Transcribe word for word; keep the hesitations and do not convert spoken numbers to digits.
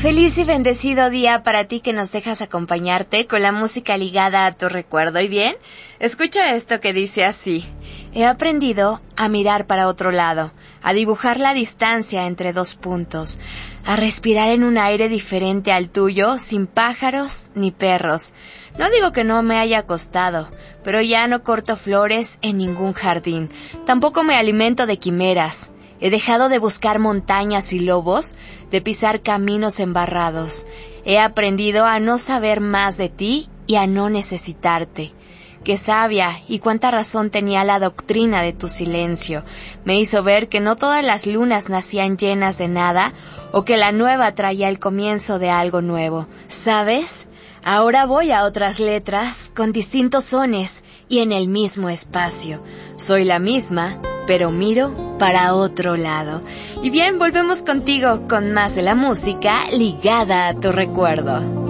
Feliz y bendecido día para ti que nos dejas acompañarte con la música ligada a tu recuerdo. ¿Y bien? Escucha esto que dice así. He aprendido a mirar para otro lado, a dibujar la distancia entre dos puntos, a respirar en un aire diferente al tuyo, sin pájaros ni perros. No digo que no me haya costado, pero ya no corto flores en ningún jardín. Tampoco me alimento de quimeras. He dejado de buscar montañas y lobos, de pisar caminos embarrados. He aprendido a no saber más de ti y a no necesitarte. Qué sabia y cuánta razón tenía la doctrina de tu silencio. Me hizo ver que no todas las lunas nacían llenas de nada o que la nueva traía el comienzo de algo nuevo. ¿Sabes? Ahora voy a otras letras con distintos sones y en el mismo espacio. Soy la misma, pero miro para otro lado. Y bien, volvemos contigo con más de la música ligada a tu recuerdo.